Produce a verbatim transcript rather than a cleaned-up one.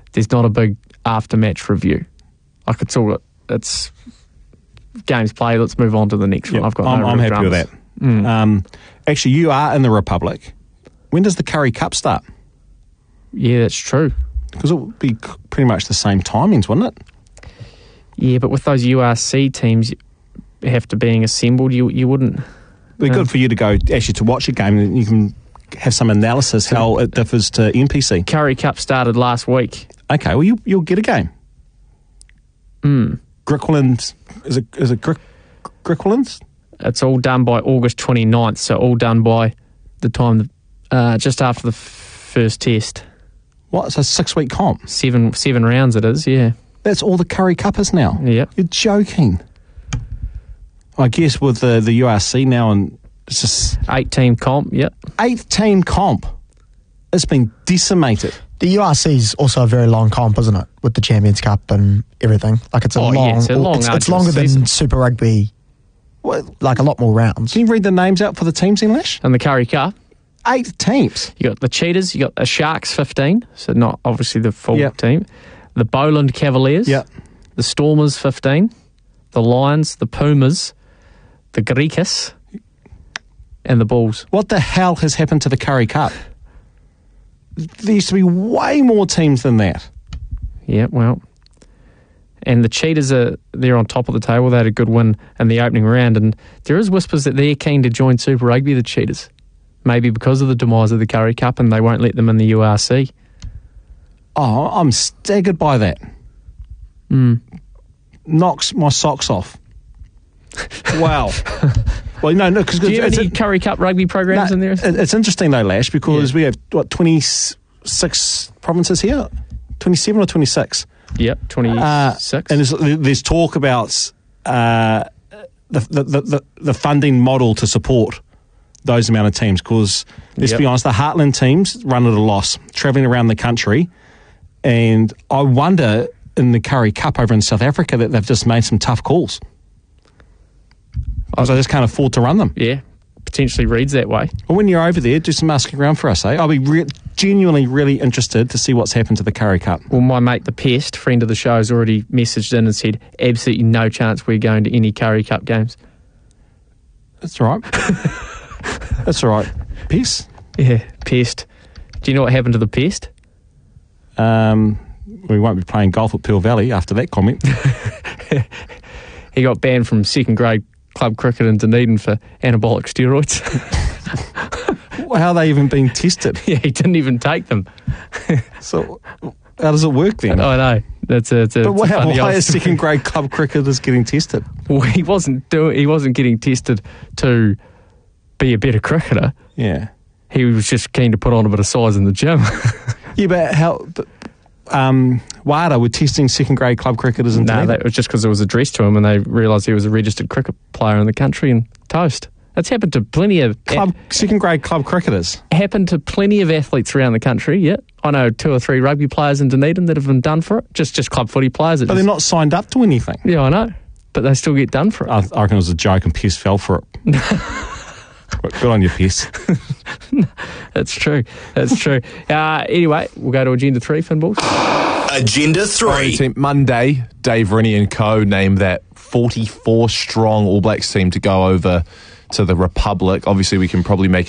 there's not a big after-match review. Like it's all, it's games played, let's move on to the next Yep. one. I've got I'm, no I'm real happy dramas. with that. Mm. Um, actually, you are in the Republic. When does the Curry Cup start? Yeah, that's true. Because it would be c- pretty much the same timings, wouldn't it? Yeah, but with those U R C teams have to being assembled, you you wouldn't. It'd be um, good for you to go actually to watch a game and you can have some analysis how it differs to N P C. Curry Cup started last week. Okay, well you you'll get a game. Mm. Griqualand's is it is it Grick, Griqualand's? It's all done by August twenty-ninth, so all done by the time uh, just after the f- first test. What? It's a six week comp. Seven seven rounds it is, yeah. That's all the Curry Cup is now. Yep. You're joking. I guess with the the U R C now and it's just Eight team comp, yep. eight team comp. It's been decimated. The U R C is also a very long comp, isn't it? With the Champions Cup and everything. Like it's a Oh, long, yeah, it's a long, it's, it's arduous longer season. than Super Rugby. What? Like a lot more rounds. Can you read the names out for the teams, English? And the Curry Cup, Eight teams. you got the Cheetahs, you got the Sharks fifteen, so not obviously the full Yep. team. The Bowland Cavaliers, Yep. the Stormers fifteen, the Lions, the Pumas, the Greekus, and the Bulls. What the hell has happened to the Curry Cup? There used to be way more teams than that. Yeah, well, and the Cheetahs are they're on top of the table. They had a good win in the opening round, and there is whispers that they're keen to join Super Rugby. The Cheetahs, maybe because of the demise of the Curry Cup, and they won't let them in the U R C. Oh, I'm staggered by that. Mm. Knocks my socks off. Wow. Well, no, no, because Do you have it's, any Curry Cup rugby programs no, in there? it- it's interesting though, Lash, because Yeah. we have what twenty-six provinces here, twenty-seven or twenty-six. Yep, twenty-six. Uh, and there's, there's talk about uh, the, the, the, the funding model to support those amount of teams because, let's Yep. be honest, the Heartland teams run at a loss, travelling around the country. And I wonder in the Curry Cup over in South Africa that they've just made some tough calls. Because I just can't afford to run them. Yeah, potentially reads that way. Well, when you're over there, do some asking around for us, eh? I'll be re- genuinely really interested to see what's happened to the Curry Cup. Well, my mate, the Pest, friend of the show, has already messaged in and said, absolutely no chance we're going to any Curry Cup games. That's all right. That's all right. Peace. Yeah, Pest. Do you know what happened to the Pest? Um, we won't be playing golf at Peel Valley after that comment. He got banned from second grade club cricket in Dunedin for anabolic steroids. How are they even being tested? Yeah, he didn't even take them. So how does it work then? I know. That's a, it's a, But it's a why, funny why old is story. second grade club cricketers getting tested? Well, he wasn't doing. He wasn't getting tested to be a better cricketer. Yeah. He was just keen to put on a bit of size in the gym. Yeah, but how... But, um, WADA were testing second grade club cricketers in No, Dunedin. that was just because it was addressed to him and they realised he was a registered cricket player in the country and toast. That's happened to plenty of Club, second grade club cricketers. happened to plenty of athletes around the country. Yeah, I know two or three rugby players in Dunedin that have been done for it. Just just club footy players. that But just- they're not signed up to anything. Yeah, I know, but they still get done for it. I, I reckon it was a joke and Pierce fell for it. But good on you, Pierce. That's true. That's true. Uh, anyway, we'll go to Agenda Three, Finn Balls. Agenda three. Team Monday, Dave Rennie and co named that forty-four strong All Blacks team to go over to the Republic. Obviously, we can probably make